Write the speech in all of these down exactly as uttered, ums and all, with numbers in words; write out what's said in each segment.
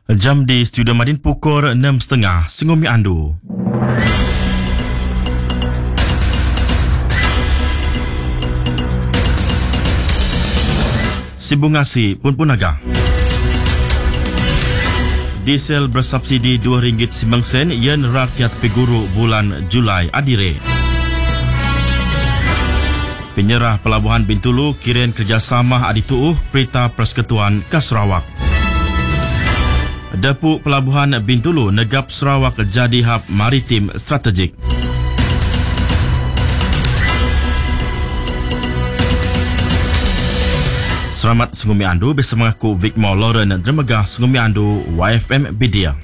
Jam di Studio Madin pukul enam tiga puluh Sengumi Andu. Sibungasi pun pun agak. Diesel bersubsidi dua ringgit sembilan sen yen rakyat peguru bulan Julai adire. Penyerah Pelabuhan Bintulu kirim kerjasama adituuh Perintah Persekutuan ke Sarawak. Depu Pelabuhan Bintulu negap Sarawak jadi hub maritim strategik. Selamat Sengumi Andu bersama aku Vicmore Lauren Dermegah Sengumi Andu Y F M Media.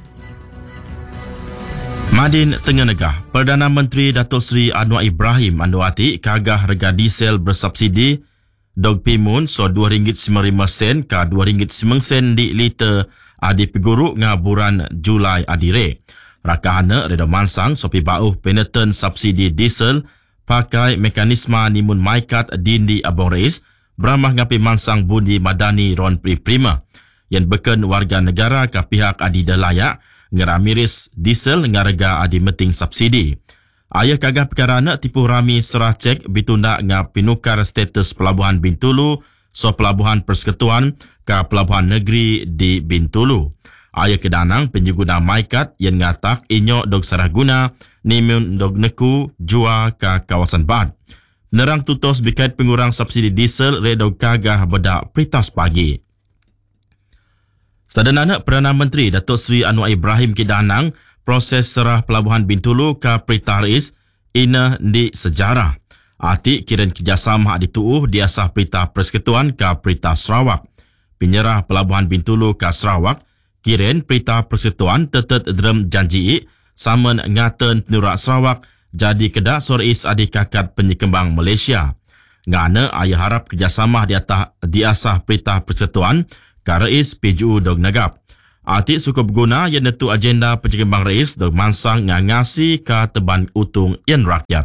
Madin Tengah Negah, Perdana Menteri Datuk Seri Anwar Ibrahim Anwati kagah harga diesel bersubsidi dog pimun so dua ringgit sembilan puluh lima sen ke dua ringgit sembilan sen di liter adi peguru ngaburan Julai adire. Rakahana reda mansang sopi bauh peneten subsidi diesel pakai mekanisme nimun maikat dindi abong reis beramah ngapi mansang bundi madani ron pri prima yang beken warga negara ke pihak adi dalayak ngeramiris diesel ngarga adi meting subsidi. Ayah kagah perkara nak tipu rami serah cek bitunda ngap pinukar status Pelabuhan Bintulu so Pelabuhan Persekutuan ke Pelabuhan Negeri di Bintulu. Ayah kedanang penjuguna maikat yang ngatak inyo dog sarah guna nimun dog neku jua ke kawasan Bad. Nerang tutos berkait pengurang subsidi diesel redog kagah bedak peritas pagi. Sadanana Perdana Menteri Datuk Seri Anwar Ibrahim kedanang proses serah Pelabuhan Bintulu ke Perintah Rais ina di sejarah. Arti kirim kerjasama dituuh di asah Perintah Persekutuan ke Perintah Sarawak. Penyerah Pelabuhan Bintulu ke Sarawak kirim Perintah Persekutuan tetet derem janji sama ngaten penurak Sarawak jadi kedak sorais adik kakad penyekembang Malaysia. Ngana ayah harap kerjasama di atas di asah Perintah Persekutuan ke Rais P J U dog negap. Arti suku berguna yang netu agenda penyekembang Rais dog mansang ngangasi ke teban utung yang rakyat.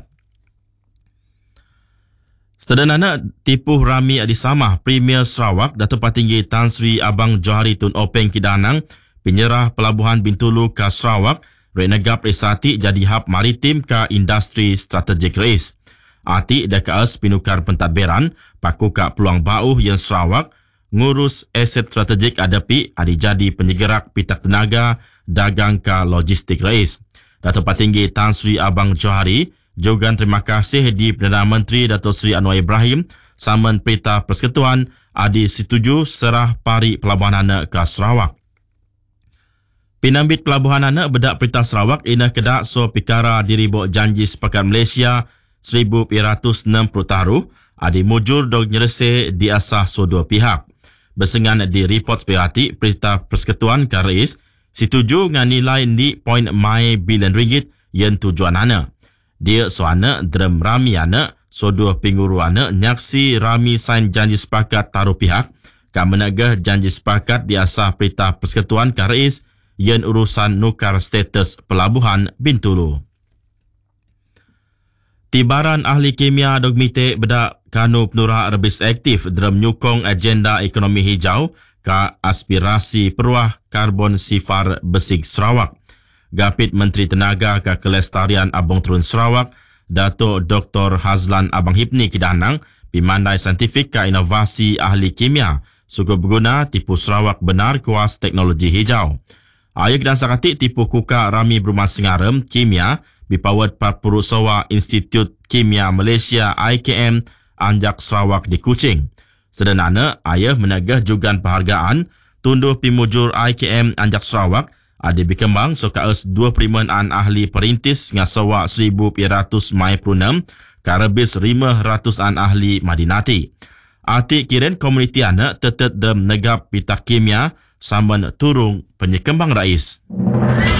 Sedanana tipuh rami adisamah Premier Sarawak Datuk Patinggi Tan Sri Abang Johari Tun Openg Kidanang penyerah Pelabuhan Bintulu ke Sarawak renegap resati jadi hub maritim ke industri strategik Rais. Arti dekaas pinukar pentadbiran paku ke peluang bauh yang Sarawak ngurus aset strategik adapi adi jadi penyegerak pitak tenaga dagang ke logistik Rais. Datuk Patinggi Tan Sri Abang Johari juga terima kasih di Perdana Menteri Datuk Seri Anwar Ibrahim saman Perintah Persekutuan adi setuju serah pari Pelabuhan Anak ke Sarawak. Pinambit Pelabuhan Anak bedak Perintah Sarawak ina kedak so pikara diribok janji sepakat Malaysia seribu sembilan ratus enam puluh taruh adi mujur dog nyerese di asah so dua pihak. Bersengan di report sepihati Perintah Persekutuan ke Rais setuju dengan nilai ni point mai bilion ringgit yang tujuan anak. Dia soana derem rami anak so dua pinguru anak nyaksi rami sain janji sepakat taruh pihak kan menagah janji sepakat di asah Perintah Persekutuan ke Rais yang urusan nukar status Pelabuhan Bintulu. Tibaran ahli kimia dog mite bedak kanu penurah rebis aktif dalam nyukong agenda ekonomi hijau ke aspirasi peruah karbon sifar besig Sarawak. Gapit Menteri Tenaga ke Kelestarian Abang Turun Sarawak, Dato' Doktor Hazlan Abang Hipni Kidanang, pimandai saintifik ke inovasi ahli kimia, suku berguna tipu Sarawak benar kuas teknologi hijau. Ayah dan sakati tipu kuka rami berumah sengarem kimia, bipawat Parpuru Sawa Institut Kimia Malaysia I K M Anjak Sarawak di Kuching. Sedanana, ayah menagah jugan penghargaan tunduh pimujur I K M Anjak Sarawak ada berkembang sokaus dua perimaan ahli perintis ngasawa seribu sembilan ratus sembilan puluh enam karabis lima ratus an ahli madinati. Arti kiren komuniti anak tetap dem negap pitak kimia saman turung penyekembang rais.